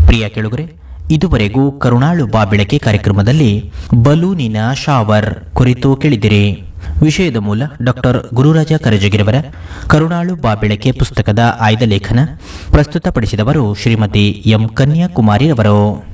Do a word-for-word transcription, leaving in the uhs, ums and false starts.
ಪ್ರಿಯ ಕೆಳುಗರೆ, ಇದುವರೆಗೂ ಕರುಣಾಳು ಬಾ ಬೆಳಕೆ ಕಾರ್ಯಕ್ರಮದಲ್ಲಿ ಬಲೂನಿನ ಶಾವರ್ ಕುರಿತು ಕೇಳಿದಿರಿ. ವಿಷಯದ ಮೂಲ ಡಾಕ್ಟರ್ ಗುರುರಾಜ ಕರಜಗಿರವರ ಕರುಣಾಳು ಬಾ ಬೆಳಕೆ ಪುಸ್ತಕದ ಆಯ್ದ ಲೇಖನ. ಪ್ರಸ್ತುತಪಡಿಸಿದವರು ಶ್ರೀಮತಿ ಎಂ ಕನ್ಯಾಕುಮಾರಿ ಅವರು.